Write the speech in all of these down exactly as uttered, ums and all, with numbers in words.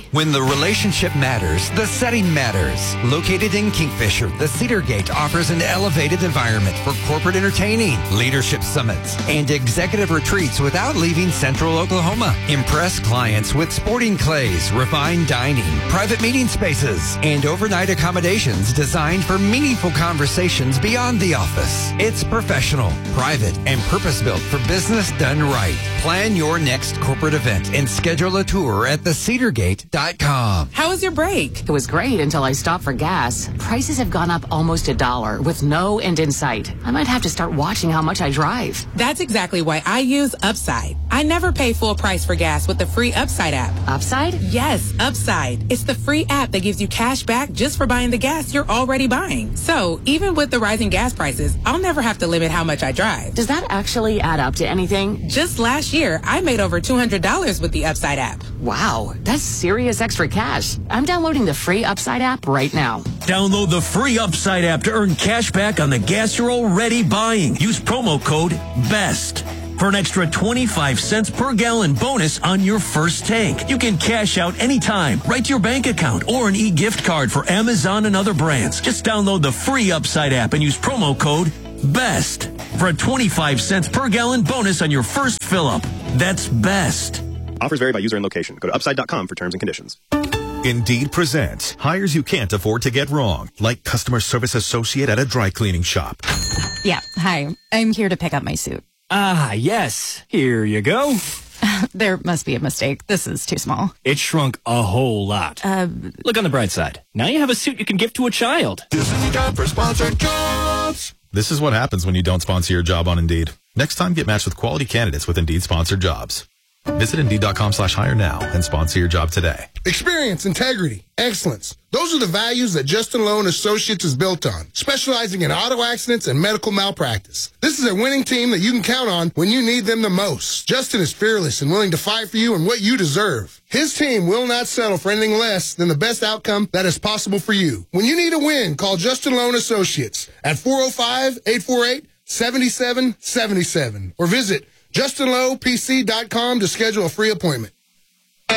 me. When the relationship matters, the setting matters. Located in Kingfisher, the Cedar Gate offers an elevated environment for corporate entertaining, leadership summits, and executive retreats without leaving Central Oklahoma. Impress clients with sporting clays, refined dining, private meeting spaces, and overnight accommodations designed for meaningful conversations beyond the office. It's professional, private, and purpose-built for business done right. Plan your next corporate event and schedule a tour at the cedar gate dot com. How was your break? It was great until I stopped for gas. Prices have gone up almost a dollar with no end in sight. I might have to start watching how much I drive. That's exactly why I use Upside. I never pay full price for gas with the free Upside app. Upside? Yes, Upside. It's the free app that gives you cash back just for buying the gas you're already buying. So even with the rising gas prices, I'll never have to limit how much I drive. Does that actually add up to anything? Just last year, I made over two hundred dollars with the Upside app. Wow, that's serious extra cash. I'm downloading the free Upside app right now. Download the free Upside app to earn cash back on the gas you're already buying. Use promo code BEST for an extra twenty-five cents per gallon bonus on your first tank. You can cash out anytime, right to your bank account, or an e-gift card for Amazon and other brands. Just download the free Upside app and use promo code BEST for a twenty-five cents per gallon bonus on your first fill-up. That's BEST. Offers vary by user and location. Go to upside dot com for terms and conditions. Indeed presents hires you can't afford to get wrong, like customer service associate at a dry cleaning shop. Yeah, hi. I'm here to pick up my suit. Ah, yes. Here you go. There must be a mistake. This is too small. It shrunk a whole lot. Uh, Look on the bright side. Now you have a suit you can give to a child. This is your job for sponsored jobs. This is what happens when you don't sponsor your job on Indeed. Next time, get matched with quality candidates with Indeed sponsored jobs. Visit Indeed.com slash hire now and sponsor your job today. Experience, integrity, excellence. Those are the values that Justin Loan Associates is built on, specializing in auto accidents and medical malpractice. This is a winning team that you can count on when you need them the most. Justin is fearless and willing to fight for you and what you deserve. His team will not settle for anything less than the best outcome that is possible for you. When you need a win, call Justin Loan Associates at four oh five, eight four eight, seven seven seven seven or visit justin low p c dot com to schedule a free appointment. You're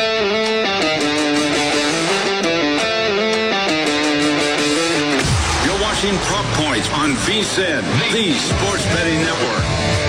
watching Prop Points on V S I N, the Sports Betting Network.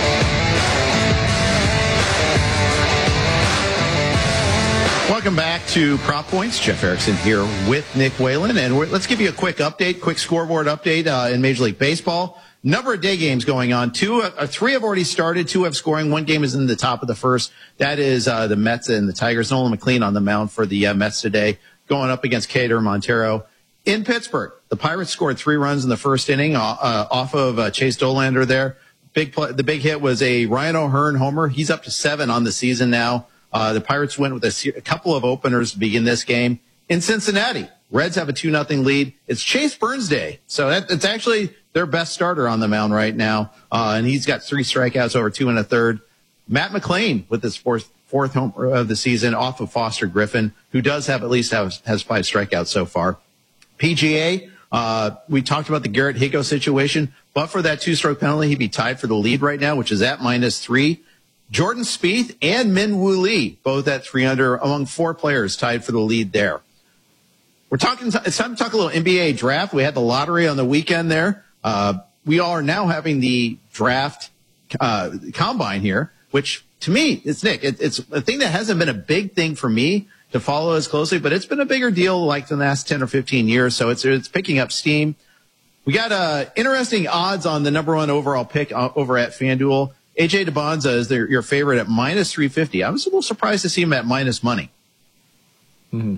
Welcome back to Prop Points. Jeff Erickson here with Nick Whalen. And we're, let's give you a quick update, quick scoreboard update uh, in Major League Baseball. Number of day games going on. Two, uh, three have already started. Two have scoring. One game is in the top of the first. That is uh, the Mets and the Tigers. Nolan McLean on the mound for the uh, Mets today, going up against Cater Montero. In Pittsburgh, the Pirates scored three runs in the first inning uh, uh, off of uh, Chase Dolander there. Big play, the big hit was a Ryan O'Hearn homer. He's up to seven on the season now. Uh, the Pirates went with a, a couple of openers to begin this game. In Cincinnati, Reds have a two nothing lead. It's Chase Burns Day. So that, it's actually their best starter on the mound right now. Uh, and he's got three strikeouts over two and a third. Matt McLain with his fourth, fourth homer of the season off of Foster Griffin, who does have at least have, has five strikeouts so far. P G A, uh, we talked about the Garrett Higo situation, but for that two stroke penalty, he'd be tied for the lead right now, which is at minus three. Jordan Spieth and Min Woo Lee, both at three under, among four players tied for the lead there. We're talking, it's time to talk a little N B A draft. We had the lottery on the weekend there. Uh, we are now having the draft, uh, combine here, which to me, it's Nick, it, it's a thing that hasn't been a big thing for me to follow as closely, but it's been a bigger deal like the last ten or fifteen years. So it's, it's picking up steam. We got, uh, interesting odds on the number one overall pick uh, over at FanDuel. A J DeBonza is their, your favorite at minus three fifty. I was a little surprised to see him at minus money. Mm-hmm.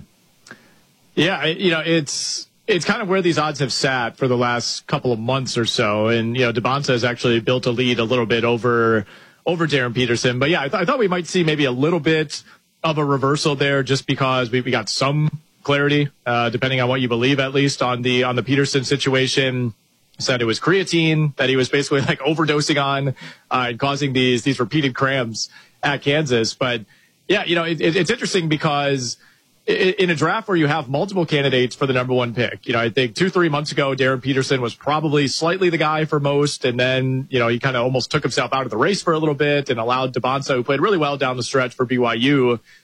Yeah, you know, it's it's kind of where these odds have sat for the last couple of months or so. And, you know, DeBonza has actually built a lead a little bit over over Darren Peterson. But, yeah, I, th- I thought we might see maybe a little bit of a reversal there just because we, we got some clarity, uh, depending on what you believe, at least, on the on the Peterson situation. Said it was creatine that he was basically like overdosing on uh, and causing these these repeated cramps at Kansas. But, yeah, you know, it, it, it's interesting because – in a draft where you have multiple candidates for the number one pick, you know, I think two, three months ago, Darren Peterson was probably slightly the guy for most. And then, you know, he kind of almost took himself out of the race for a little bit and allowed DeBonza, who played really well down the stretch for B Y U,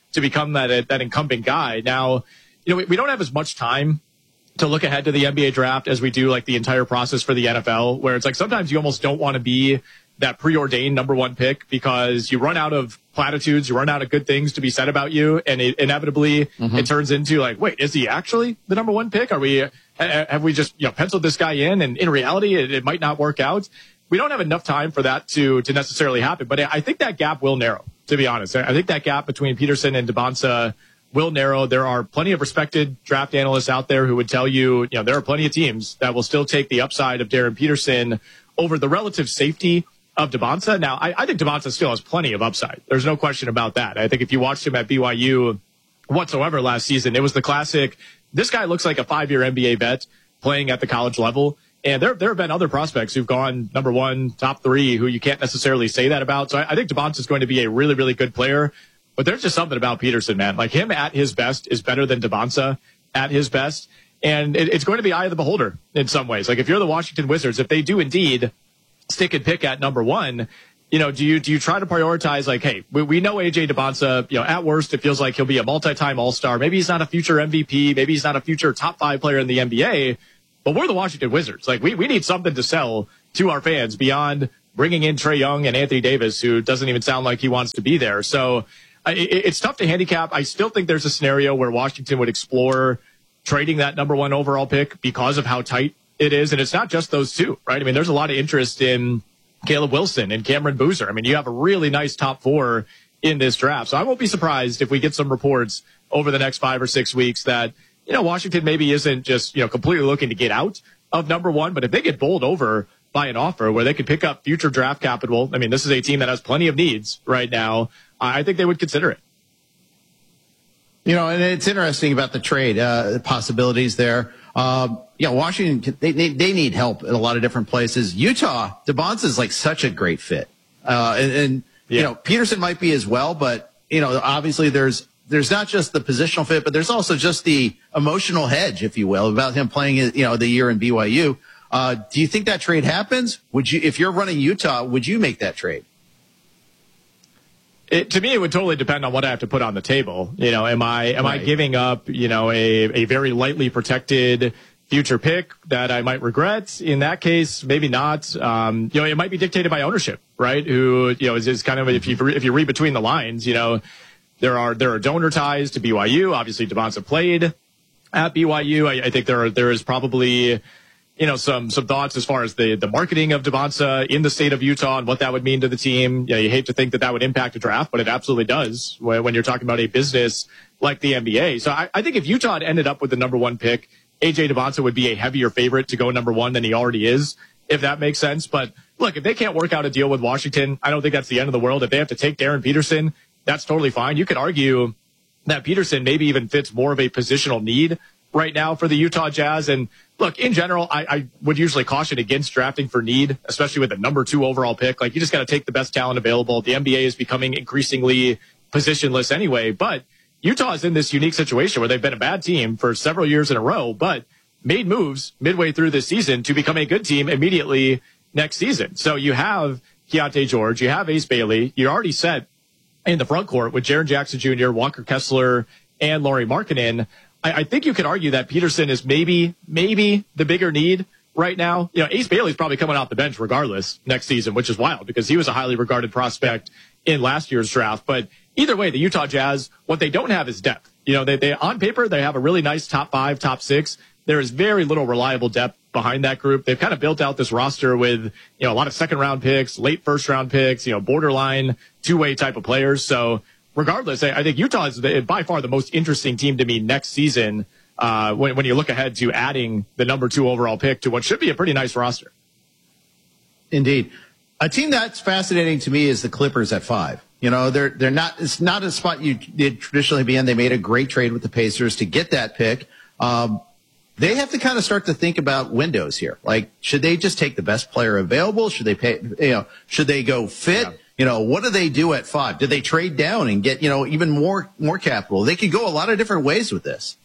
to become that that incumbent guy. Now, you know, we, we don't have as much time to look ahead to the N B A draft as we do like the entire process for the N F L, where it's like sometimes you almost don't want to be that preordained number one pick because you run out of platitudes, you run out of good things to be said about you, and it, inevitably mm-hmm. it turns into like, wait, is he actually the number one pick? Are we have we just you know penciled this guy in, and in reality it, it might not work out? We don't have enough time for that to to necessarily happen, but I think that gap will narrow. To be honest, I think that gap between Peterson and Dybantsa will narrow. There are plenty of respected draft analysts out there who would tell you, you know, there are plenty of teams that will still take the upside of Darren Peterson over the relative safety of Dybantsa. Now, I, I think Dybantsa still has plenty of upside. There's no question about that. I think if you watched him at B Y U whatsoever last season, it was the classic, this guy looks like a five-year N B A vet playing at the college level. And there, there have been other prospects who've gone number one, top three, who you can't necessarily say that about. So I, I think Dybantsa is going to be a really, really good player. But there's just something about Peterson, man. Like him at his best is better than Dybantsa at his best. And it, it's going to be eye of the beholder in some ways. Like if you're the Washington Wizards, if they do indeed stick and pick at number one, you know, do you do you try to prioritize like, hey, we, we know A J Dybantsa, you know, at worst, it feels like he'll be a multi-time All-Star. Maybe he's not a future M V P. Maybe he's not a future top five player in the N B A. But we're the Washington Wizards. Like we, we need something to sell to our fans beyond bringing in Trae Young and Anthony Davis, who doesn't even sound like he wants to be there. So uh, it, it's tough to handicap. I still think there's a scenario where Washington would explore trading that number one overall pick because of how tight it is. And it's not just those two, right? I mean, there's a lot of interest in Caleb Wilson and Cameron Boozer. I mean, you have a really nice top four in this draft. So I won't be surprised if we get some reports over the next five or six weeks that, you know, Washington maybe isn't just, you know, completely looking to get out of number one, but if they get bowled over by an offer where they could pick up future draft capital, I mean, this is a team that has plenty of needs right now. I think they would consider it. You know, and it's interesting about the trade, uh, the possibilities there. Um, you know, Washington, they, they, they need help in a lot of different places. Utah, Dybantsa is like such a great fit. Uh, and, and yeah. you know, Peterson might be as well, but, you know, obviously there's, there's not just the positional fit, but there's also just the emotional hedge, if you will, about him playing, you know, the year in B Y U. Uh, do you think that trade happens? Would you, if you're running Utah, would you make that trade? It, to me, it would totally depend on what I have to put on the table. You know, am I, am right. I giving up, you know, a, a very lightly protected future pick that I might regret? In that case, maybe not. Um, you know, it might be dictated by ownership, right? Who, you know, is, is kind of, if you, if you read between the lines, you know, There are there are donor ties to B Y U. Obviously, Dybantsa played at B Y U. I, I think there are, there is probably, you know, some some thoughts as far as the the marketing of Dybantsa in the state of Utah and what that would mean to the team. You know, you hate to think that that would impact a draft, but it absolutely does when, when you're talking about a business like the N B A. So I, I think if Utah had ended up with the number one pick, A J Dybantsa would be a heavier favorite to go number one than he already is, if that makes sense. But look, if they can't work out a deal with Washington, I don't think that's the end of the world. If they have to take Darren Peterson, that's totally fine. You could argue that Peterson maybe even fits more of a positional need right now for the Utah Jazz. And look, in general, I, I would usually caution against drafting for need, especially with the number two overall pick. Like, you just got to take the best talent available. The N B A is becoming increasingly positionless anyway. But Utah is in this unique situation where they've been a bad team for several years in a row, but made moves midway through this season to become a good team immediately next season. So you have Keontae George, you have Ace Bailey, you're already set in the front court with Jaren Jackson Junior, Walker Kessler, and Lauri Markkanen. I, I think you could argue that Peterson is maybe, maybe the bigger need right now. You know, Ace Bailey's probably coming off the bench regardless next season, which is wild because he was a highly regarded prospect in last year's draft. But either way, the Utah Jazz, what they don't have is depth. You know, they, they on paper, they have a really nice top five, top six. There is very little reliable depth behind that group. They've kind of built out this roster with, you know, a lot of second round picks, late first round picks, you know, borderline two way type of players. So regardless, I, I think Utah is the, by far the most interesting team to me next season, uh, when, when you look ahead to adding the number two overall pick to what should be a pretty nice roster. Indeed. A team that's fascinating to me is the Clippers at five. You know, they're, they're not, it's not a spot you did traditionally be in. They made a great trade with the Pacers to get that pick. Um, They have to kind of start to think about windows here. Like, should they just take the best player available? Should they pay, you know, should they go fit? Yeah. You know, what do they do at five? Do they trade down and get, you know, even more, more capital? They could go a lot of different ways with this.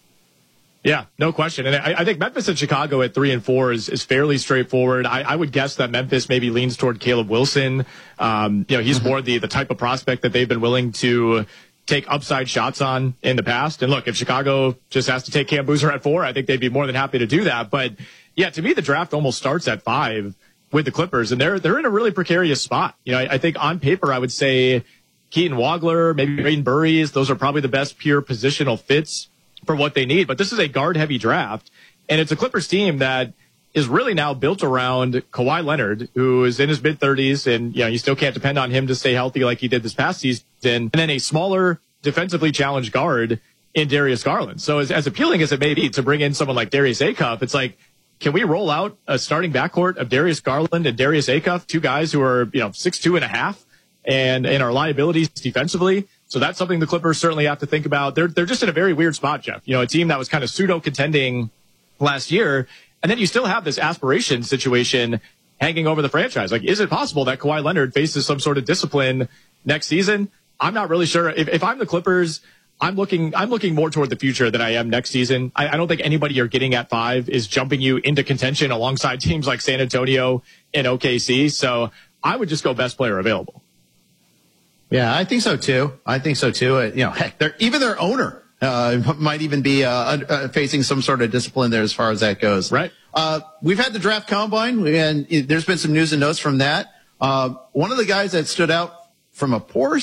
Yeah, no question. And I, I think Memphis and Chicago at three and four is, is fairly straightforward. I, I would guess that Memphis maybe leans toward Caleb Wilson. Um, you know, he's mm-hmm. more the, the type of prospect that they've been willing to, take upside shots on in the past. And look, if Chicago just has to take Cam Boozer at four, I think they'd be more than happy to do that. But yeah, to me, the draft almost starts at five with the Clippers, and they're they're in a really precarious spot. You know, I, I think on paper, I would say Keaton Wagler, maybe Braden Burries, those are probably the best pure positional fits for what they need. But this is a guard-heavy draft, and it's a Clippers team that is really now built around Kawhi Leonard, who is in his mid-thirties, and you know you still can't depend on him to stay healthy like he did this past season. And then a smaller, defensively challenged guard in Darius Garland. So as, as appealing as it may be to bring in someone like Darius Acuff, it's like, can we roll out a starting backcourt of Darius Garland and Darius Acuff, two guys who are you know six two and a half, and and are liabilities defensively? So that's something the Clippers certainly have to think about. They're they're just in a very weird spot, Jeff. You know, a team that was kind of pseudo contending last year. And then you still have this aspiration situation hanging over the franchise. Like, is it possible that Kawhi Leonard faces some sort of discipline next season? I'm not really sure. If, if I'm the Clippers, I'm looking, I'm looking more toward the future than I am next season. I, I don't think anybody you're getting at five is jumping you into contention alongside teams like San Antonio and O K C. So I would just go best player available. Yeah, I think so too. I think so too. Uh, you know, heck, they're, even their owner Uh, might even be uh, uh, facing some sort of discipline there as far as that goes. Right. Uh, we've had the draft combine, and there's been some news and notes from that. Uh, one of the guys that stood out from a poor